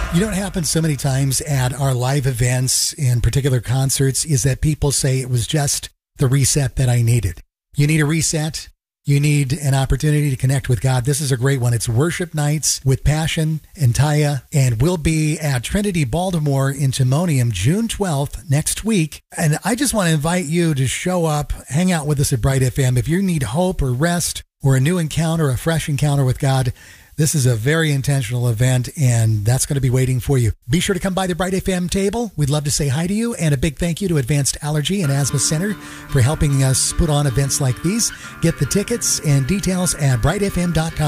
You know what happens so many times at our live events and particular concerts is that people say it was just the reset that I needed. You need a reset. You need an opportunity to connect with God. This is a great one. It's Worship Nights with Passion and Taya, and we'll be at Trinity Baltimore in Timonium June 12th next week. And I just want to invite you to show up, hang out with us at Bright FM. If you need hope or rest or a new encounter, a fresh encounter with God, this is a very intentional event, and that's going to be waiting for you. Be sure to come by the Bright FM table. We'd love to say hi to you, and a big thank you to Advanced Allergy and Asthma Center for helping us put on events like these. Get the tickets and details at brightfm.com.